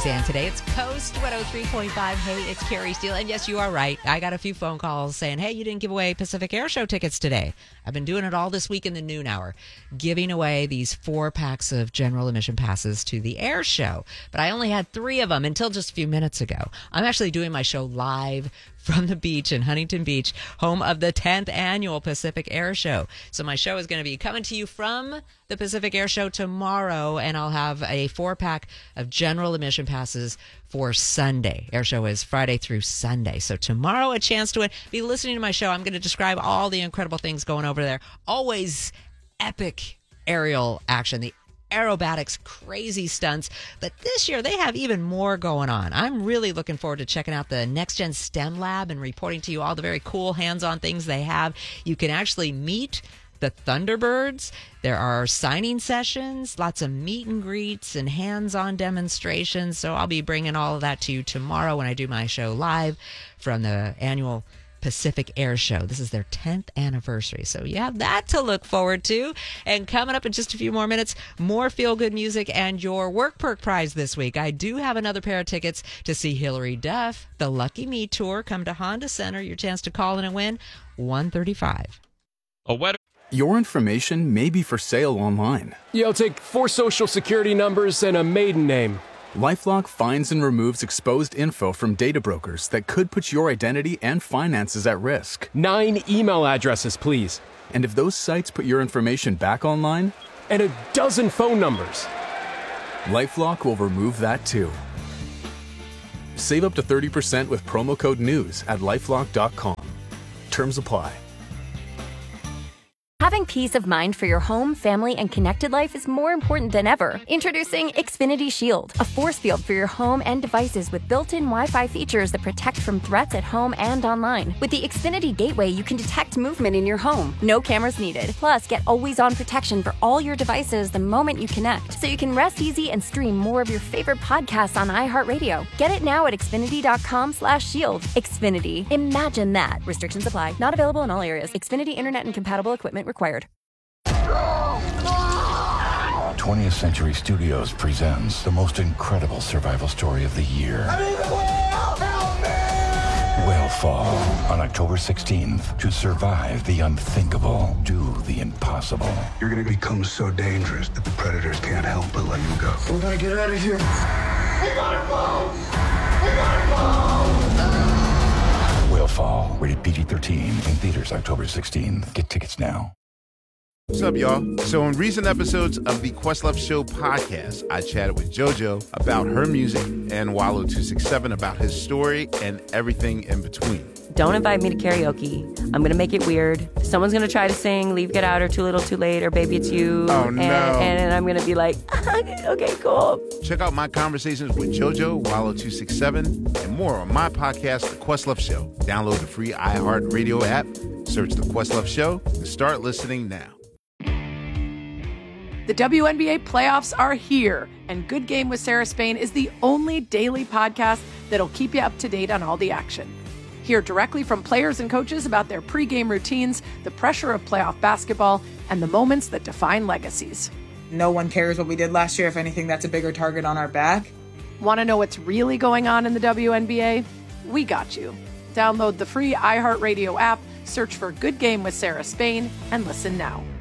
Suzanne today. It's Coast 103.5. Hey, it's Carrie Steele. And yes, you are right. I got a few phone calls saying, hey, you didn't give away Pacific Air Show tickets today. I've been doing it all this week in the noon hour, giving away these 4 packs of general admission passes to the air show. But I only had 3 of them until just a few minutes ago. I'm actually doing my show live from the beach in Huntington Beach, home of the 10th annual Pacific Air Show. So my show is going to be coming to you from the Pacific Air Show tomorrow, and I'll have a 4-pack of general admission passes for Sunday. Air show is Friday through Sunday. So tomorrow, a chance to win. Be listening to my show. I'm going to describe all the incredible things going over there. Always epic aerial action. The aerobatics, crazy stunts. But this year, they have even more going on. I'm really looking forward to checking out the Next Gen STEM Lab and reporting to you all the very cool hands-on things they have. You can actually meet the Thunderbirds. There are signing sessions, lots of meet and greets and hands-on demonstrations. So I'll be bringing all of that to you tomorrow when I do my show live from the annual Pacific Air Show. This is their 10th anniversary. So you have that to look forward to. And coming up in just a few more minutes, more feel-good music and your Work Perk prize this week. I do have another pair of tickets to see Hillary Duff, the Lucky Me Tour. Come to Honda Center. Your chance to call in and win, 135. Your information may be for sale online. Yeah, I'll take 4 social security numbers and a maiden name. LifeLock finds and removes exposed info from data brokers that could put your identity and finances at risk. 9 email addresses, please. And if those sites put your information back online? And a dozen phone numbers. LifeLock will remove that too. Save up to 30% with promo code NEWS at LifeLock.com. Terms apply. Having peace of mind for your home, family, and connected life is more important than ever. Introducing Xfinity Shield, a force field for your home and devices with built-in Wi-Fi features that protect from threats at home and online. With the Xfinity Gateway, you can detect movement in your home. No cameras needed. Plus, get always-on protection for all your devices the moment you connect, so you can rest easy and stream more of your favorite podcasts on iHeartRadio. Get it now at Xfinity.com/shield. Xfinity. Imagine that. Restrictions apply. Not available in all areas. Xfinity Internet and compatible equipment required. 20th Century Studios presents the most incredible survival story of the year. I'm in the whale! Help me! Whale Fall on October 16th. To survive the unthinkable, do the impossible. You're gonna become so dangerous that the predators can't help but let you go. We gotta get out of here. We gotta go! We gotta go! Whale Fall, rated PG-13, in theaters October 16th. Get tickets now. What's up, y'all? So in recent episodes of the Questlove Show podcast, I chatted with JoJo about her music and Wallo267 about his story and everything in between. Don't invite me to karaoke. I'm going to make it weird. Someone's going to try to sing Leave, Get Out, or Too Little, Too Late, or Baby It's You. Oh, no. And I'm going to be like, okay, cool. Check out my conversations with JoJo, Wallo267, and more on my podcast, The Questlove Show. Download the free iHeartRadio app, search The Questlove Show, and start listening now. The WNBA playoffs are here, and Good Game with Sarah Spain is the only daily podcast that'll keep you up to date on all the action. Hear directly from players and coaches about their pregame routines, the pressure of playoff basketball, and the moments that define legacies. No one cares what we did last year. If anything, that's a bigger target on our back. Want to know what's really going on in the WNBA? We got you. Download the free iHeartRadio app, search for Good Game with Sarah Spain, and listen now.